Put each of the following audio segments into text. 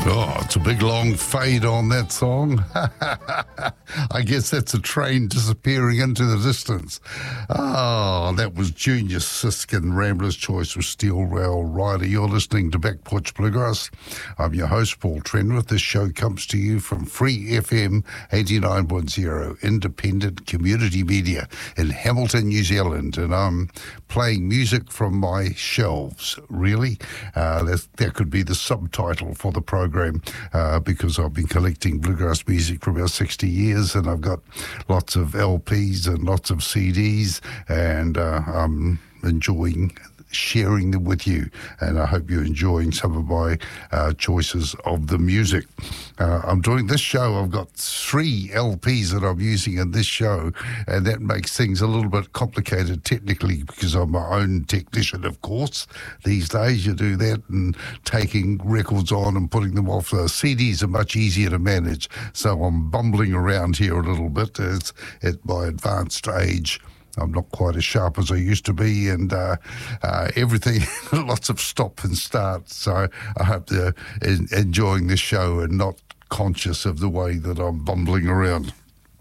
Oh, it's a big long fade on that song. I guess that's a train disappearing into the distance. Oh, that was Junior Siskin, Rambler's Choice with Steel Rail Rider. You're listening to Back Porch Bluegrass. I'm your host, Paul Trenwith. This show comes to you from Free FM 89.0, independent community media in Hamilton, New Zealand. And I'm playing music from my shelves, really. That could be the subtitle for the program. Because I've been collecting bluegrass music for about 60 years, and I've got lots of LPs and lots of CDs, and I'm enjoying sharing them with you, and I hope you're enjoying some of my choices of the music. I'm doing this show. I've got 3 LPs that I'm using in this show, and that makes things a little bit complicated technically because I'm my own technician, of course. These days you do that, and taking records on and putting them off. CDs are much easier to manage, so I'm bumbling around here a little bit. It's at my advanced age. I'm not quite as sharp as I used to be, and everything, lots of stop and start. So I hope they're enjoying this show and not conscious of the way that I'm bumbling around.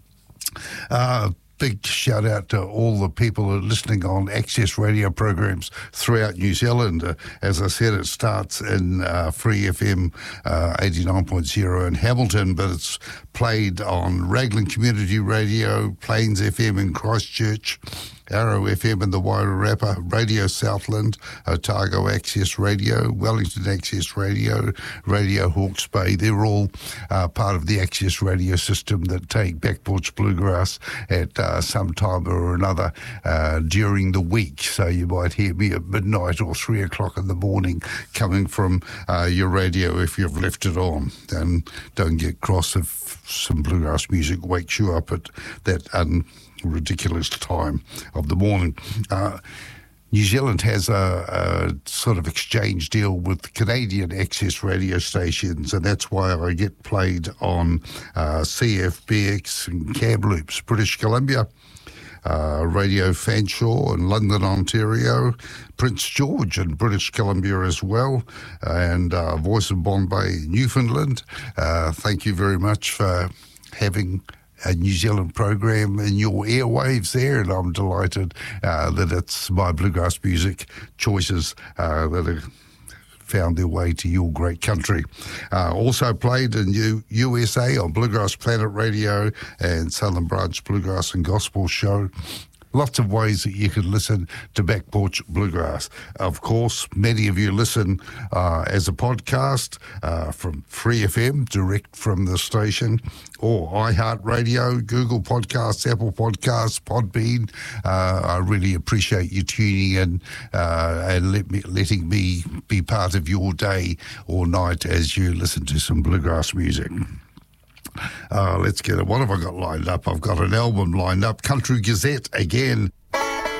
Big shout out to all the people who are listening on access radio programs throughout New Zealand. As I said, it starts in Free FM 89.0 in Hamilton, but it's played on Raglan Community Radio, Plains FM in Christchurch, Arrow FM in the Wairarapa, Radio Southland, Otago Access Radio, Wellington Access Radio, Radio Hawke's Bay. They're all part of the access radio system that take Back Porch Bluegrass at some time or another during the week. So you might hear me at midnight or 3 o'clock in the morning coming from your radio if you've left it on. And don't get cross if some bluegrass music wakes you up at that ridiculous time of the morning. New Zealand has a sort of exchange deal with Canadian access radio stations, and that's why I get played on CFBX and Kamloops, British Columbia, Radio Fanshawe in London, Ontario, Prince George in British Columbia as well, and Voice of Bombay, Newfoundland. Thank you very much for having a New Zealand program in your airwaves there, and I'm delighted that it's my bluegrass music choices that have found their way to your great country. Also played in USA on Bluegrass Planet Radio and Southern Branch Bluegrass and Gospel Show. Lots of ways that you can listen to Back Porch Bluegrass. Of course, many of you listen as a podcast from Free FM, direct from the station, or iHeartRadio, Google Podcasts, Apple Podcasts, Podbean. I really appreciate you tuning in and letting me be part of your day or night as you listen to some bluegrass music. Let's get it. What have I got lined up? I've got an album lined up. Country Gazette again.